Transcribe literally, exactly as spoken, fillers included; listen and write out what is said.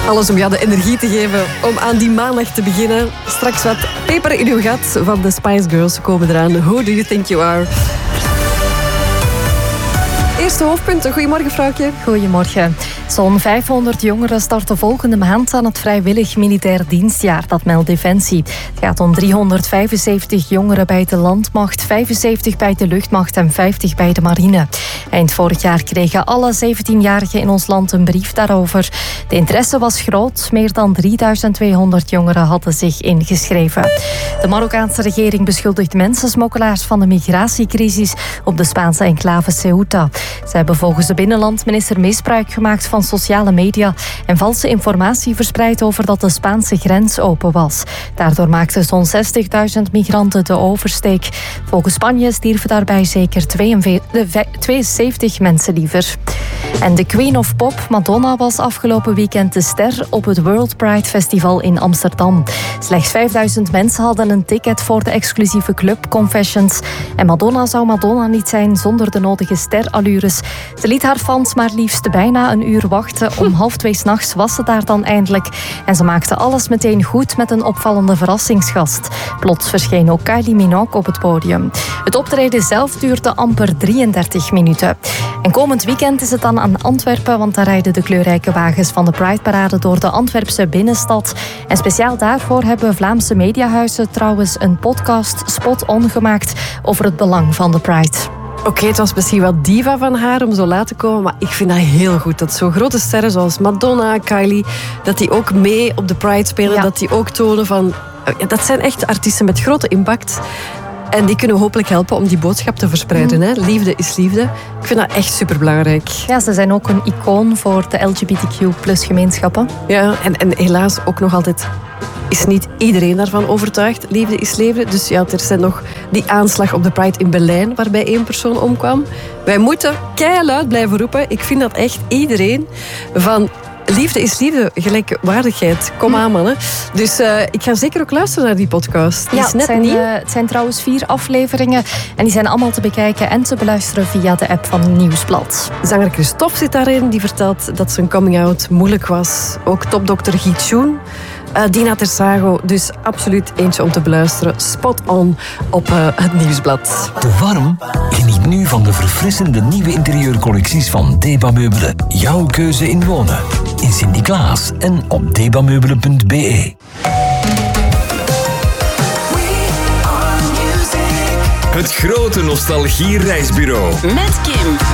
Alles om jou de energie te geven om aan die maandag te beginnen. Straks wat peper in uw gat van de Spice Girls komen eraan. Who do you think you are? Eerste hoofdpunt. Goedemorgen, vrouwtje. Goedemorgen. Zo'n vijfhonderd jongeren starten volgende maand aan het vrijwillig militair dienstjaar. Dat meldt Defensie. Het gaat om driehonderdvijfenzeventig jongeren bij de landmacht, vijfenzeventig bij de luchtmacht en vijftig bij de marine. Eind vorig jaar kregen alle zeventienjarigen in ons land een brief daarover. De interesse was groot. Meer dan drieduizend tweehonderd jongeren hadden zich ingeschreven. De Marokkaanse regering beschuldigt mensensmokkelaars van de migratiecrisis op de Spaanse enclave Ceuta. Ze hebben volgens de binnenlandminister misbruik gemaakt van sociale media en valse informatie verspreid over dat de Spaanse grens open was. Daardoor maakten zo'n zestigduizend migranten de oversteek. Volgens Spanje stierven daarbij zeker tweeënzeventig mensen liever. En de Queen of Pop, Madonna, was afgelopen weekend de ster op het World Pride Festival in Amsterdam. Slechts vijfduizend mensen hadden een ticket voor de exclusieve club Confessions. En Madonna zou Madonna niet zijn zonder de nodige sterallures. Ze liet haar fans maar liefst bijna een uur wachten. Om half twee 's nachts was ze daar dan eindelijk. En ze maakte alles meteen goed met een opvallende verrassingsgast. Plots verscheen ook Kylie Minogue op het podium. Het optreden zelf duurde amper drieëndertig minuten. En komend weekend is het dan aan Antwerpen, want daar rijden de kleurrijke wagens van de Pride-parade door de Antwerpse binnenstad. En speciaal daarvoor hebben Vlaamse mediahuizen trouwens een podcast Spot On gemaakt over het belang van de Pride. Oké, okay, het was misschien wel diva van haar om zo laat te komen, maar ik vind dat heel goed. Dat zo'n grote sterren zoals Madonna, Kylie, dat die ook mee op de Pride spelen. Ja. Dat die ook tonen van... Dat zijn echt artiesten met grote impact. En die kunnen hopelijk helpen om die boodschap te verspreiden. Hè? Liefde is liefde. Ik vind dat echt superbelangrijk. Ja, ze zijn ook een icoon voor de L G B T Q plus gemeenschappen. Ja, en, en helaas ook nog altijd is niet iedereen daarvan overtuigd. Liefde is leven. Dus ja, er zijn nog die aanslag op de Pride in Berlijn, waarbij één persoon omkwam. Wij moeten keiluid blijven roepen. Ik vind dat echt iedereen van... Liefde is liefde, gelijkwaardigheid. Kom aan, mannen. Dus uh, ik ga zeker ook luisteren naar die podcast. Die ja, is net het, zijn, nieuw. uh, het zijn trouwens vier afleveringen. En die zijn allemaal te bekijken en te beluisteren via de app van Nieuwsblad. Zanger Christophe zit daarin. Die vertelt dat zijn coming-out moeilijk was. Ook topdokter Gietjoen. Uh, Dina Tersago. Dus absoluut eentje om te beluisteren. Spot On op uh, het Nieuwsblad. Te warm? Geniet nu van de verfrissende nieuwe interieurcollecties van Deba Meubelen. Jouw keuze in wonen. In Sint-Niklaas en op debameubelen punt b e. Het grote nostalgie reisbureau. Met Kim.